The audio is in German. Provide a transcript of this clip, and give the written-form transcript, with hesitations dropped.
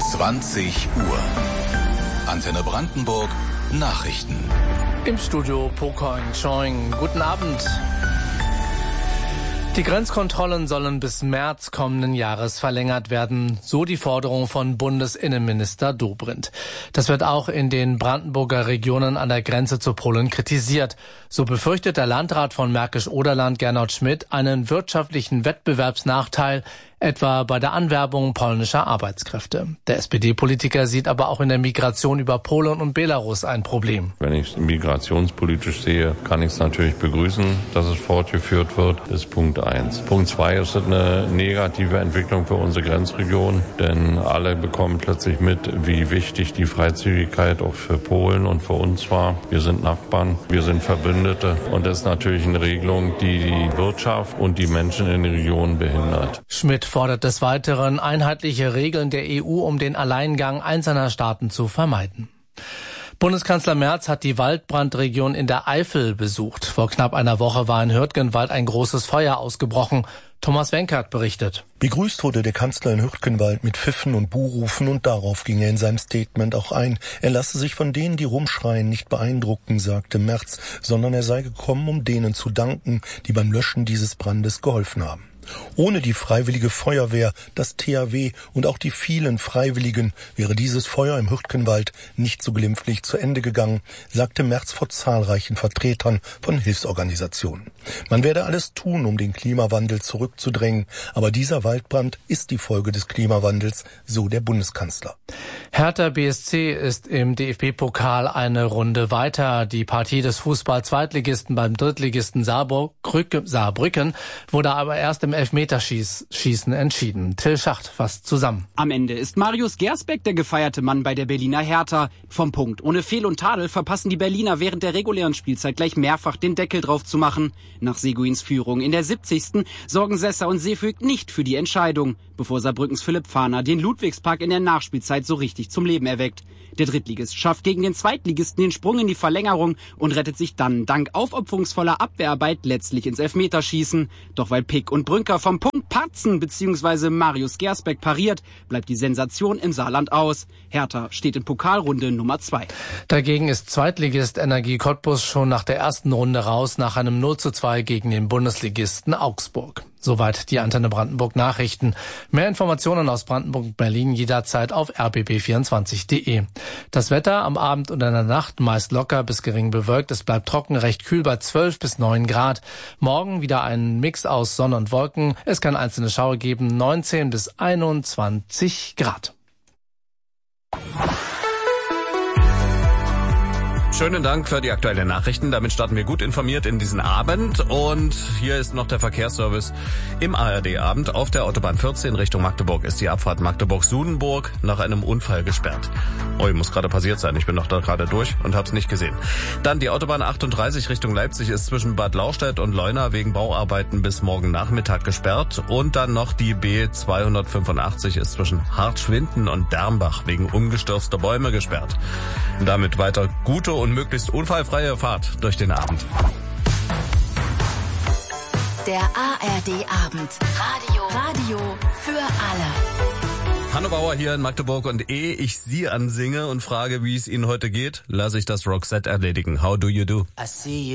20 Uhr. Antenne Brandenburg Nachrichten. Im Studio Pocoin Choing. Guten Abend. Die Grenzkontrollen sollen bis März kommenden Jahres verlängert werden, so die Forderung von Bundesinnenminister Dobrindt. Das wird auch in den Brandenburger Regionen an der Grenze zu Polen kritisiert. So befürchtet der Landrat von Märkisch-Oderland, Gernot Schmidt, einen wirtschaftlichen Wettbewerbsnachteil, etwa bei der Anwerbung polnischer Arbeitskräfte. Der SPD-Politiker sieht aber auch in der Migration über Polen und Belarus ein Problem. Wenn ich es migrationspolitisch sehe, kann ich es natürlich begrüßen, dass es fortgeführt wird. Das ist Punkt 1. Punkt 2 ist eine negative Entwicklung für unsere Grenzregion, denn alle bekommen plötzlich mit, wie wichtig die Freizügigkeit auch für Polen und für uns war. Wir sind Nachbarn, wir sind Verbündete und das ist natürlich eine Regelung, die die Wirtschaft und die Menschen in der Region behindert. Schmidt fordert des Weiteren einheitliche Regeln der EU, um den Alleingang einzelner Staaten zu vermeiden. Bundeskanzler Merz hat die Waldbrandregion in der Eifel besucht. Vor knapp einer Woche war in Hürtgenwald ein großes Feuer ausgebrochen. Thomas Wenkert berichtet. Begrüßt wurde der Kanzler in Hürtgenwald mit Pfiffen und Buhrufen und darauf ging er in seinem Statement auch ein. Er lasse sich von denen, die rumschreien, nicht beeindrucken, sagte Merz, sondern er sei gekommen, um denen zu danken, die beim Löschen dieses Brandes geholfen haben. Ohne die freiwillige Feuerwehr, das THW und auch die vielen Freiwilligen wäre dieses Feuer im Hürtgenwald nicht so glimpflich zu Ende gegangen, sagte Merz vor zahlreichen Vertretern von Hilfsorganisationen. Man werde alles tun, um den Klimawandel zurückzudrängen, aber dieser Waldbrand ist die Folge des Klimawandels, so der Bundeskanzler. Hertha BSC ist im DFB-Pokal eine Runde weiter. Die Partie des Fußball-Zweitligisten beim Drittligisten Saarbrücken wurde aber erst im Elfmeterschießen entschieden. Till Schacht fasst zusammen. Am Ende ist Marius Gersbeck der gefeierte Mann bei der Berliner Hertha. Vom Punkt ohne Fehl und Tadel verpassen die Berliner während der regulären Spielzeit gleich mehrfach den Deckel drauf zu machen. Nach Seguins Führung in der 70. sorgen Sessa und Seefüg nicht für die Entscheidung, bevor Saarbrückens Philipp Fahner den Ludwigspark in der Nachspielzeit so richtig zum Leben erweckt. Der Drittligist schafft gegen den Zweitligisten den Sprung in die Verlängerung und rettet sich dann dank aufopferungsvoller Abwehrarbeit letztlich ins Elfmeterschießen. Doch weil Pick und Brünker vom Punkt patzen bzw. Marius Gersbeck pariert, bleibt die Sensation im Saarland aus. Hertha steht in Pokalrunde Nummer 2. Dagegen ist Zweitligist Energie Cottbus schon nach der ersten Runde raus nach einem 0:2 gegen den Bundesligisten Augsburg. Soweit die Antenne Brandenburg Nachrichten. Mehr Informationen aus Brandenburg und Berlin jederzeit auf rbb24.de. Das Wetter am Abend und in der Nacht meist locker bis gering bewölkt. Es bleibt trocken, recht kühl bei 12 bis 9 Grad. Morgen wieder ein Mix aus Sonne und Wolken. Es kann einzelne Schauer geben, 19 bis 21 Grad. Schönen Dank für die aktuellen Nachrichten. Damit starten wir gut informiert in diesen Abend. Und hier ist noch der Verkehrsservice im ARD-Abend. Auf der Autobahn 14 Richtung Magdeburg ist die Abfahrt Magdeburg-Sudenburg nach einem Unfall gesperrt. Oh, muss gerade passiert sein. Ich bin noch da gerade durch und hab's nicht gesehen. Dann die Autobahn 38 Richtung Leipzig ist zwischen Bad Lauchstädt und Leuna wegen Bauarbeiten bis morgen Nachmittag gesperrt. Und dann noch die B285 ist zwischen Hartschwinden und Dermbach wegen umgestürzter Bäume gesperrt. Und damit weiter gute und möglichst unfallfreie Fahrt durch den Abend. Der ARD-Abend. Radio für alle. Hanno Bauer hier in Magdeburg und ehe ich Sie ansinge und frage, wie es Ihnen heute geht, lasse ich das Roxette erledigen. How do you do? I see you.